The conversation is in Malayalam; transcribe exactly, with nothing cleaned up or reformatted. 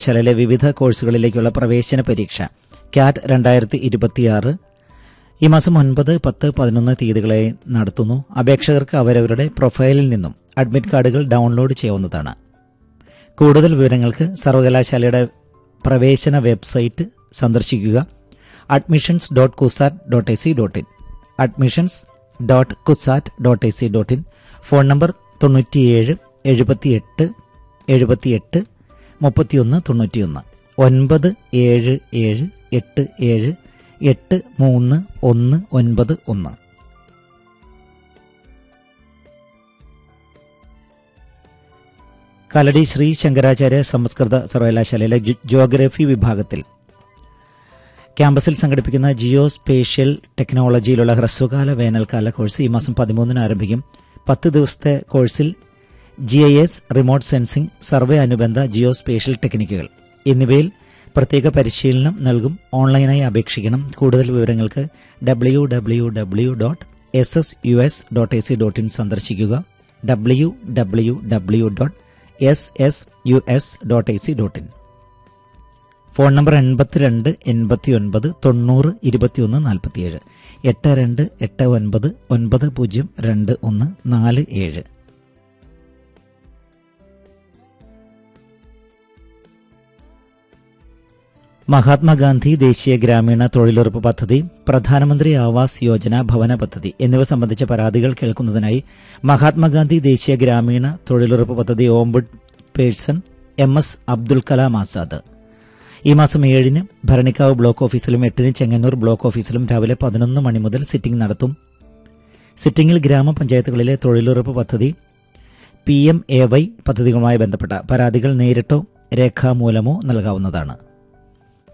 സർവകലാശാലയിലെ വിവിധ കോഴ്സുകളിലേക്കുള്ള പ്രവേശന പരീക്ഷ ക്യാറ്റ് രണ്ടായിരത്തി ഇരുപത്തിയാറ് ഈ മാസം ഒൻപത് പത്ത് പതിനൊന്ന് തീയതികളായി നടത്തുന്നു. അപേക്ഷകർക്ക് അവരവരുടെ പ്രൊഫൈലിൽ നിന്നും അഡ്മിറ്റ് കാർഡുകൾ ഡൗൺലോഡ് ചെയ്യാവുന്നതാണ്. കൂടുതൽ വിവരങ്ങൾക്ക് സർവകലാശാലയുടെ പ്രവേശന വെബ്സൈറ്റ് സന്ദർശിക്കുക. Admissions dot CUSAT dot A C dot in admissions dot CUSAT dot A C dot in. Phone number തൊണ്ണൂറ്റിയേഴ് എഴുപത്തിയെട്ട് എഴുപത്തിയെട്ട് മുപ്പത്തിയൊന്ന് തൊണ്ണൂറ്റിയൊന്ന് ഒൻപത് ഏഴ് ഏഴ് എട്ട് ഏഴ് എട്ട് മൂന്ന് ഒന്ന് ഒൻപത് ഒന്ന്. കാലടി ശ്രീ ശങ്കരാചാര്യ സംസ്കൃത സർവകലാശാലയിലെ ജിയോഗ്രഫി വിഭാഗത്തിൽ ക്യാമ്പസിൽ സംഘടിപ്പിക്കുന്ന ജിയോ സ്പേഷ്യൽ ടെക്നോളജിയിലുള്ള ഹ്രസ്വകാല വേനൽക്കാല കോഴ്സ് ഈ മാസം പതിമൂന്നിന് ആരംഭിക്കും. പത്ത് ദിവസത്തെ കോഴ്സിൽ G I S, remote sensing, survey അനുബന്ധ ജിയോ സ്പേഷ്യൽ ടെക്നിക്കുകൾ എന്നിവയിൽ പ്രത്യേക പരിശീലനം നൽകും. ഓൺലൈനായി അപേക്ഷിക്കണം. കൂടുതൽ വിവരങ്ങൾക്ക് W W W dot S S U S dot A C dot in സന്ദർശിക്കുക. W W W dot S S U S dot A C dot in. Phone number എൺപത്തിരണ്ട് എൺപത്തി ഒൻപത് തൊണ്ണൂറ് ഇരുപത്തിയൊന്ന് നാൽപ്പത്തിയേഴ് എട്ട് രണ്ട് എട്ട് ഒൻപത് ഒൻപത് പൂജ്യം രണ്ട് ഒന്ന് നാല് ഏഴ്. മഹാത്മാഗാന്ധി ദേശീയ ഗ്രാമീണ തൊഴിലുറപ്പ് പദ്ധതി, പ്രധാനമന്ത്രി ആവാസ് യോജന ഭവന പദ്ധതി എന്നിവ സംബന്ധിച്ച പരാതികൾ കേൾക്കുന്നതിനായി മഹാത്മാഗാന്ധി ദേശീയ ഗ്രാമീണ തൊഴിലുറപ്പ് പദ്ധതി ഓംബുഡ് person M S Abdul Kalam Azad ഈ മാസം ഏഴിന് ഭരണിക്കാവ് ബ്ലോക്ക് ഓഫീസിലും എട്ടിന് ചെങ്ങന്നൂർ ബ്ലോക്ക് ഓഫീസിലും രാവിലെ പതിനൊന്ന് മണി മുതൽ സിറ്റിംഗ് നടത്തും. സിറ്റിംഗിൽ ഗ്രാമപഞ്ചായത്തുകളിലെ തൊഴിലുറപ്പ് പദ്ധതി, പി എം എ വൈ പദ്ധതികളുമായി ബന്ധപ്പെട്ട പരാതികൾ നേരിട്ടോ രേഖാമൂലമോ നൽകാവുന്നതാണ്.